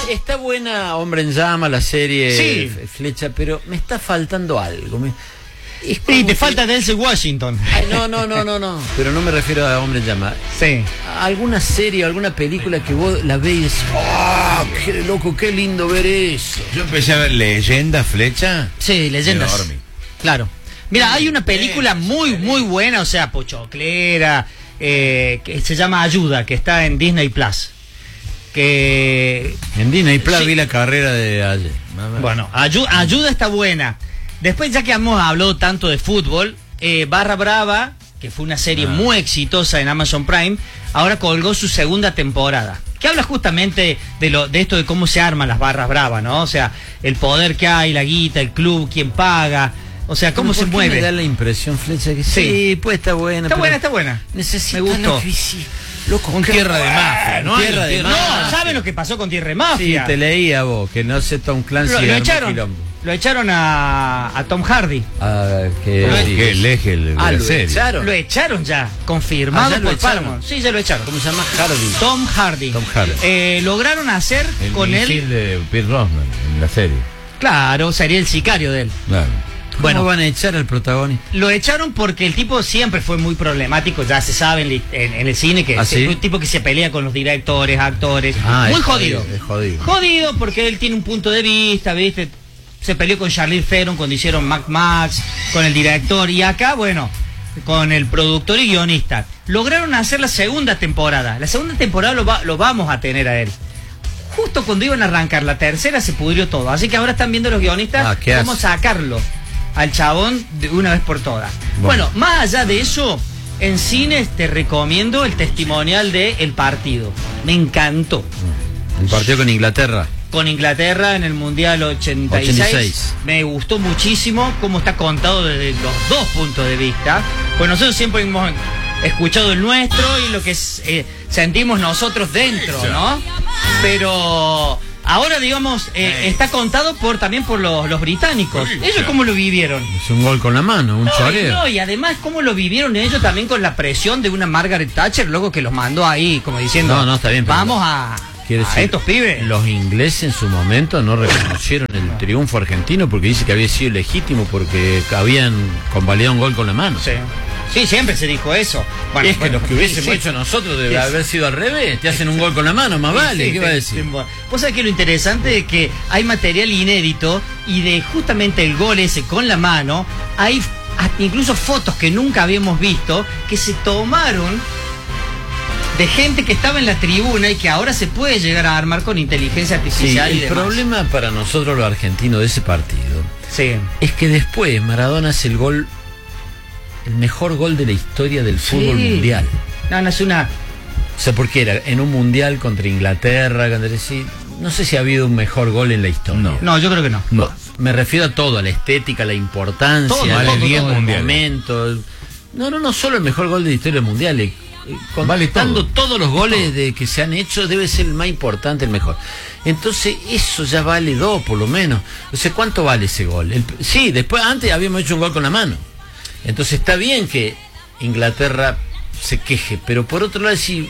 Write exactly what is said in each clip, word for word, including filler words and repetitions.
está buena Hombre en Llama, la serie Sí. Flecha, pero me está faltando algo. Me... Es Y te que... falta Denzel Washington. Ay, no, no, no, no, no. Pero no me refiero a Hombre en Llama. Sí. Alguna serie, alguna película que vos la ves y decís, ¡ah, qué loco, qué lindo ver eso! Yo empecé a ver Leyenda, Flecha. Sí, Leyendas. Enorme. Claro. Mira, hay una película muy, muy buena, o sea, pochoclera, eh, que se llama Ayuda, que está en Disney Plus. Que... En Disney Plus Sí. vi la carrera de ayer. Bueno, Ayu- Ayuda está buena. Después, ya que hemos hablado tanto de fútbol, eh, Barra Brava, que fue una serie Ah. muy exitosa en Amazon Prime, ahora colgó su segunda temporada. Que habla justamente de lo de esto de cómo se arman las barras bravas, ¿no? O sea, el poder que hay, la guita, el club, quién paga, o sea, cómo se ¿Por qué mueve. me da la impresión, Flecha, que sí, Sí. pues está buena. Está pero buena, está buena. Necesita Me gustó. ofici- Loco, Un qué Tierra de bueno, Mafia, ¿no? Tierra Hay de un No, Tierra- Mafia. ¿saben lo que pasó con Tierra de Sí, Mafia? te leía vos, que no sé Tom Clancy. lo, lo armó echaron, quilombo. lo echaron a, a Tom Hardy. Ah, que... Ah, que el eje de Ah, la lo serie. echaron. Lo echaron ya, confirmado Ah, ya lo por echaron. Paramount. Sí, ya lo echaron. ¿Cómo se llama? Hardy. Tom Hardy. Tom Hardy. Eh, lograron hacer El con misil él. de Pierce Brosnan en la serie. Claro, sería el sicario de él. Claro. Bueno, Bueno. van a echar al protagonista. Lo echaron porque el tipo siempre fue muy problemático, ya se sabe en, li- en- en el cine que ¿Ah, es sí? un tipo que se pelea con los directores, actores. Ah, muy es jodido. jodido, es jodido. Jodido porque él tiene un punto de vista, ¿viste? Se peleó con Charlize Theron cuando hicieron Mad Max, con el director, y acá, bueno, con el productor y guionista. Lograron hacer la segunda temporada. La segunda temporada lo, va- lo vamos a tener a él. Justo cuando iban a arrancar la tercera se pudrió todo. Así que ahora están viendo los guionistas Ah, ¿qué cómo hace? sacarlo al chabón de una vez por todas. Bueno. Bueno, más allá de eso, en cines te recomiendo el testimonial de El Partido. Me encantó. El partido con Inglaterra. Con Inglaterra en el Mundial ochenta y seis. ochenta y seis. Me gustó muchísimo cómo está contado desde los dos puntos de vista. Pues nosotros siempre hemos escuchado el nuestro y lo que es, eh, sentimos nosotros dentro, ¿no? Pero ahora, digamos, eh, está contado por también por los, los británicos. Ellos cómo lo vivieron. Es un gol con la mano, un No, y, choreo. no, y además cómo lo vivieron ellos también con la presión de una Margaret Thatcher, luego que los mandó ahí, como diciendo, No, no, está bien, pero- vamos a, Quiere a decir, estos pibes. los ingleses en su momento no reconocieron el triunfo argentino porque dice que había sido legítimo porque habían convalidado un gol con la mano. Sí. Sí, siempre se dijo eso. Bueno, es que bueno, los que hubiésemos sí, hecho nosotros debe Sí. haber sido al revés. Te hacen un gol con la mano, más vale. sí, ¿Qué te- va a decir? te- Vos sabés que lo interesante es que hay material inédito y de justamente el gol ese con la mano, hay hasta incluso fotos que nunca habíamos visto que se tomaron de gente que estaba en la tribuna y que ahora se puede llegar a armar con inteligencia Sí, artificial y el demás. problema para nosotros los argentinos de ese partido Sí. es que después Maradona hace el gol, el mejor gol de la historia del fútbol Sí. mundial. No, no es una... O sea, porque era en un mundial contra Inglaterra, contra sí, no sé si ha habido un mejor gol en la historia. No. No, yo creo que no. No, me refiero a todo, a la estética, a la importancia, Todo, al vale diez el mundiales. momento. el- No, no, no solo el mejor gol de la historia mundial. eh, eh, Vale Contando todo. todos los goles de que se han hecho, debe ser el más importante, el mejor. Entonces, eso ya vale dos, por lo menos. O sea, ¿cuánto vale ese gol? El- sí, después, antes habíamos hecho un gol con la mano. Entonces, está bien que Inglaterra se queje, pero por otro lado, sí.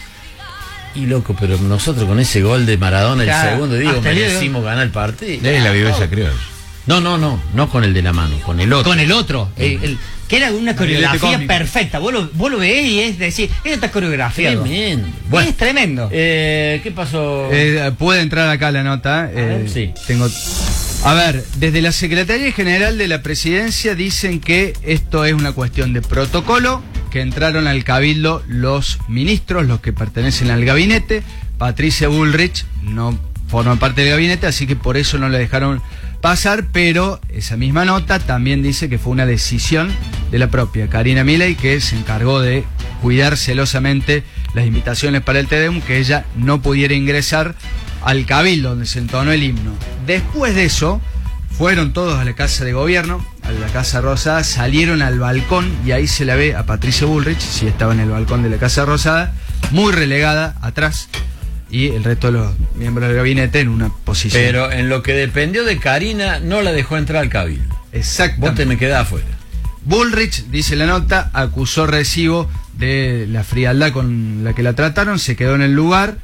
Y loco, pero nosotros con ese gol de Maradona, Claro, el segundo, digo, hasta el día de hoy. merecimos ganar el partido. Es la viveza criolla. No, no, no, no con el de la mano, con el otro. Con el otro, el- el- que era una coreografía cómico. perfecta. Vos lo, vos lo ves y es decir, esto está coreografiado. Tremendo. Bueno, Es tremendo. eh, ¿qué pasó? Eh, puede entrar acá la nota. eh, ver, sí. Tengo. A ver, desde la Secretaría General de la Presidencia dicen que esto es una cuestión de protocolo, que entraron al cabildo los ministros, los que pertenecen al gabinete. Patricia Bullrich no forma parte del gabinete, así que por eso no la dejaron pasar, pero esa misma nota también dice que fue una decisión de la propia Karina Milei, que se encargó de cuidar celosamente las invitaciones para el Te Deum, que ella no pudiera ingresar al cabildo donde se entonó el himno. Después de eso, fueron todos a la Casa de Gobierno, a la Casa Rosada, salieron al balcón y ahí se la ve a Patricia Bullrich, sí estaba en el balcón de la Casa Rosada, muy relegada atrás, y el resto de los miembros del gabinete en una posición. Pero en lo que dependió de Karina, no la dejó entrar al cabildo. Exacto. Vos te me quedás afuera. Bullrich, dice la nota, acusó recibo de la frialdad con la que la trataron, se quedó en el lugar,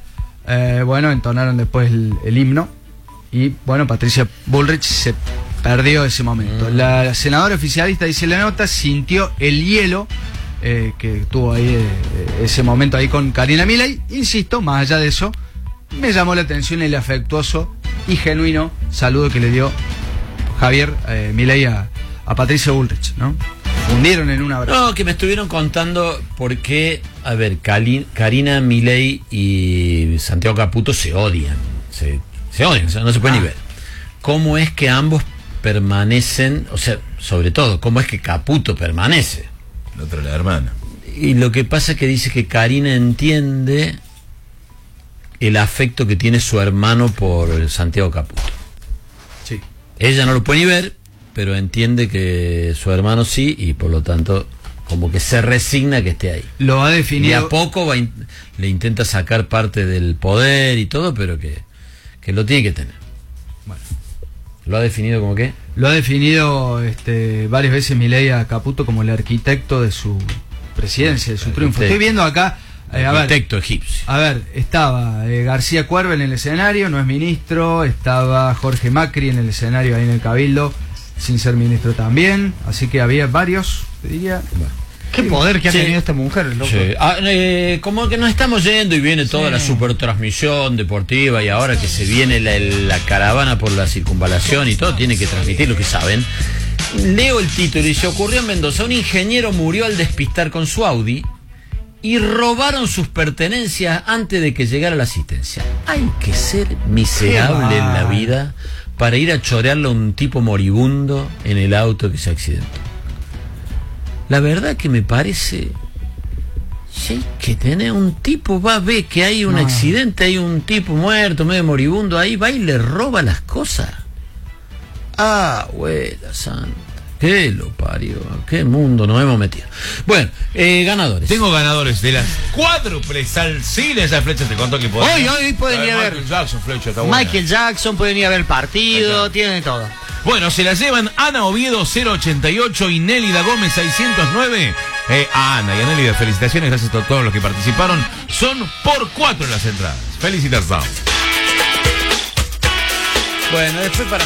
Eh, bueno, entonaron después el, el himno. Y bueno, Patricia Bullrich se perdió ese momento. Mm. La senadora oficialista, dice la nota, sintió el hielo eh, que tuvo ahí eh, ese momento ahí con Karina Milei. Insisto, más allá de eso, me llamó la atención el afectuoso y genuino saludo que le dio Javier eh, Milei a, a Patricia Bullrich, ¿no? Fundieron en un abrazo. No, que me estuvieron contando por qué, a ver, Cali, Karina Milei y Santiago Caputo se odian. Se, se odian, o sea, no se pueden ah. ni ver. ¿Cómo es que ambos permanecen, o sea, sobre todo, cómo es que Caputo permanece? La otra, la hermana. Y lo que pasa es que dice que Karina entiende el afecto que tiene su hermano por Santiago Caputo. Sí. Ella no lo puede ni ver, pero entiende que su hermano sí, y por lo tanto como que se resigna que esté ahí. Lo ha definido. Y a poco va in, le intenta sacar parte del poder y todo, pero que, que lo tiene que tener. Bueno. ¿Lo ha definido como qué? Lo ha definido este, varias veces Milei a Caputo como el arquitecto de su presidencia, de su triunfo. Estoy viendo acá. Eh, a arquitecto ver, egipcio. A ver, estaba eh, García Cuerva en el escenario, no es ministro. Estaba Jorge Macri en el escenario ahí en el Cabildo, sin ser ministro también. Así que había varios, te diría. Bueno. Qué poder que ha sí. tenido esta mujer, loco. Sí. Ah, eh, como que nos estamos yendo y viene toda sí. la super transmisión deportiva, y ahora que se viene la, la caravana por la circunvalación y todo, tiene que transmitir lo que saben. Leo el título y dice: ocurrió en Mendoza, un ingeniero murió al despistar con su Audi y robaron sus pertenencias antes de que llegara la asistencia. Hay que ser miserable en la vida para ir a chorearle a un tipo moribundo en el auto que se accidentó. La verdad que me parece, si hay que tener un tipo, va a ver que hay un no. accidente, hay un tipo muerto, medio moribundo, ahí va y le roba las cosas. Ah, abuela santa, qué lo parió, qué mundo nos hemos metido. Bueno, eh, ganadores. Tengo ganadores de las cuádruples alcines a flechas, te contó que podía. Hoy, hoy pueden ir a ver. Michael Jackson, flecha, está buena. Michael Jackson, pueden ir a ver el partido, tienen todo. Bueno, se la llevan Ana Oviedo cero ochenta y ocho y Nélida Gómez seiscientos nueve. Eh, a Ana y a Nélida, felicitaciones, gracias a todos los que participaron. Son por cuatro en las entradas. Felicitaciones. Bueno, después para